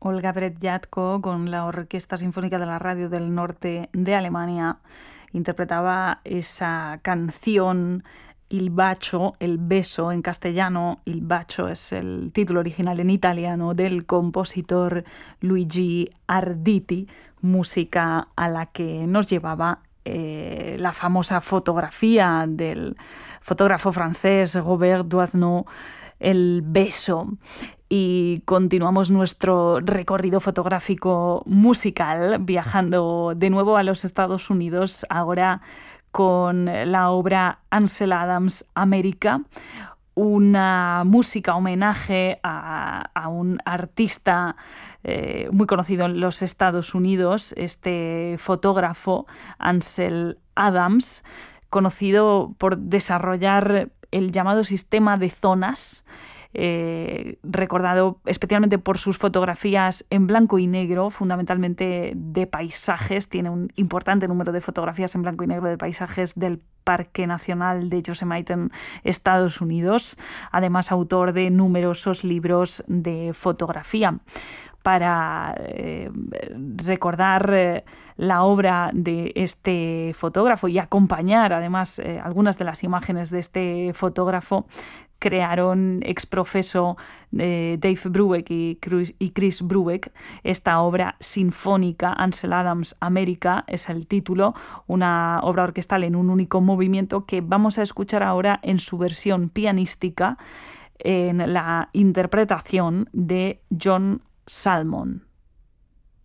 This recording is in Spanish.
Olga Bretjatko, con la Orquesta Sinfónica de la Radio del Norte de Alemania, interpretaba esa canción Il bacio, el beso en castellano. Il bacio es el título original en italiano del compositor Luigi Arditi, música a la que nos llevaba la famosa fotografía del fotógrafo francés Robert Doisneau, El beso. Y continuamos nuestro recorrido fotográfico musical viajando de nuevo a los Estados Unidos, ahora con la obra Ansel Adams America, una música homenaje a un artista muy conocido en los Estados Unidos, este fotógrafo Ansel Adams, conocido por desarrollar el llamado sistema de zonas, recordado especialmente por sus fotografías en blanco y negro, fundamentalmente de paisajes. Tiene un importante número de fotografías en blanco y negro de paisajes del Parque Nacional de Yosemite en Estados Unidos, además autor de numerosos libros de fotografía. Para recordar la obra de este fotógrafo y acompañar además algunas de las imágenes de este fotógrafo, crearon ex profeso Dave Brubeck y Chris Brubeck esta obra sinfónica. Ansel Adams America es el título, una obra orquestal en un único movimiento que vamos a escuchar ahora en su versión pianística, en la interpretación de John Salmon.